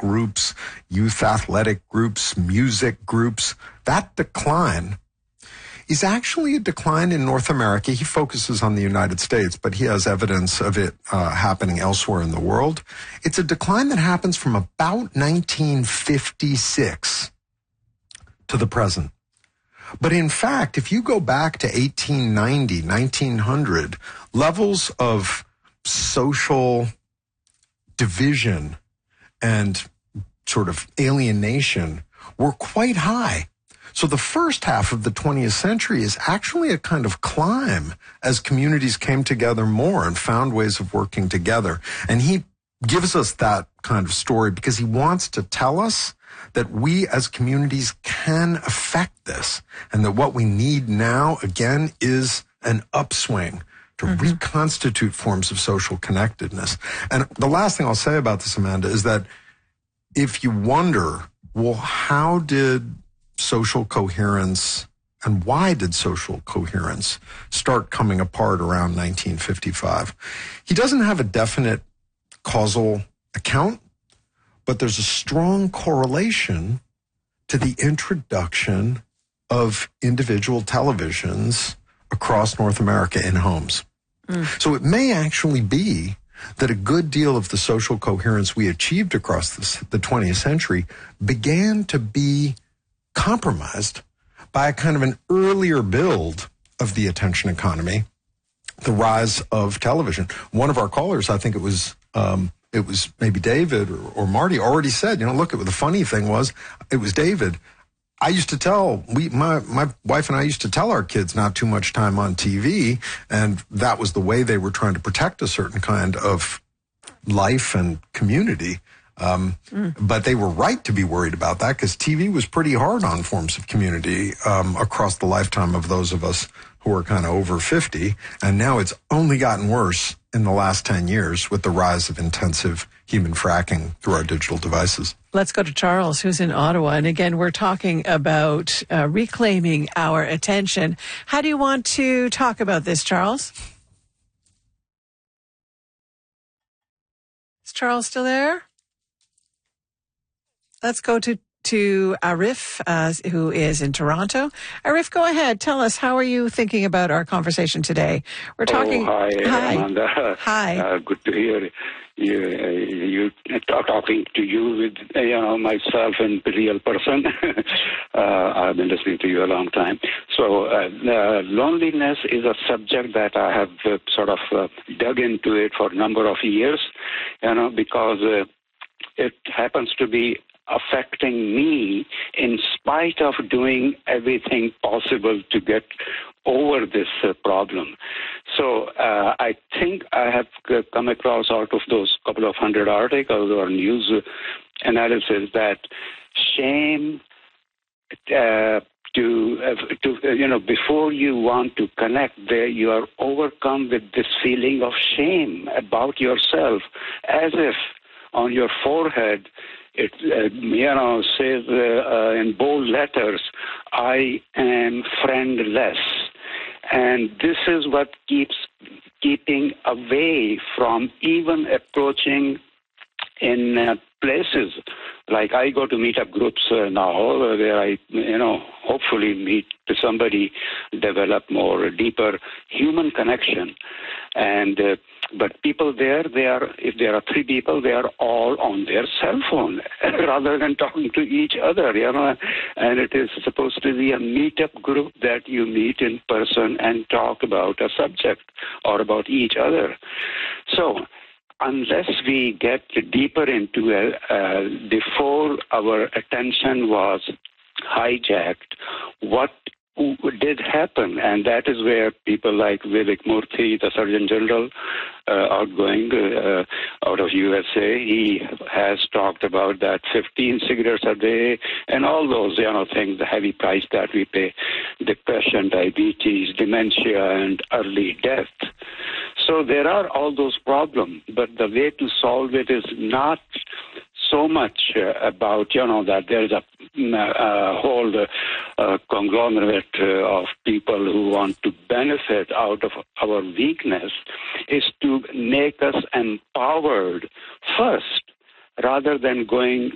groups, youth athletic groups, music groups. That decline is actually a decline in North America. He focuses on the United States, but he has evidence of it happening elsewhere in the world. It's a decline that happens from about 1956 to the present. But in fact, if you go back to 1890, 1900, levels of social division and sort of alienation were quite high. So the first half of the 20th century is actually a kind of climb as communities came together more and found ways of working together. And he gives us that kind of story because he wants to tell us that we as communities can affect this, and that what we need now, again, is an upswing to reconstitute forms of social connectedness. And the last thing I'll say about this, Amanda, is that if you wonder, well, how did social coherence and why did social coherence start coming apart around 1955? He doesn't have a definite causal account, but there's a strong correlation to the introduction of individual televisions across North America in homes. So it may actually be that a good deal of the social coherence we achieved across the 20th century began to be compromised by a kind of an earlier build of the attention economy, the rise of television. One of our callers, I think it was maybe David or Marty, already said, look, the funny thing was, it was David. I used to tell, my wife and I used to tell our kids not too much time on TV, and that was the way they were trying to protect a certain kind of life and community. But they were right to be worried about that because TV was pretty hard on forms of community across the lifetime of those of us who are kind of over 50. And now it's only gotten worse in the last 10 years with the rise of intensive human fracking through our digital devices. Let's go to Charles, who's in Ottawa. And again, we're talking about reclaiming our attention. How do you want to talk about this, Charles? Is Charles still there? Let's go to Arif, who is in Toronto. Arif, go ahead. Tell us, how are you thinking about our conversation today? We're talking. Hi, Amanda. Hi. Good to hear you talking to you with myself and the real person. I've been listening to you a long time. So loneliness is a subject that I have sort of dug into it for a number of years, because it happens to be affecting me in spite of doing everything possible to get over this problem. So I think I have come across out of those couple of hundred articles or news analysis that shame before you want to connect there, you are overcome with this feeling of shame about yourself, as if on your forehead it says in bold letters, I am friendless. And this is what keeps keeping away from even approaching in places. Like I go to meetup groups now where I, hopefully meet somebody, develop more deeper human connection. And but people there, if there are three people, they are all on their cell phone rather than talking to each other, And it is supposed to be a meetup group that you meet in person and talk about a subject or about each other. So unless we get deeper into it, before our attention was hijacked, what did happen? And that is where people like Vivek Murthy, the Surgeon General, outgoing out of USA, he has talked about that 15 cigarettes a day and all those, things, the heavy price that we pay, depression, diabetes, dementia, and early death. So there are all those problems, but the way to solve it is not so much about, that there is a whole conglomerate of people who want to benefit out of our weakness, is to make us empowered first, rather than going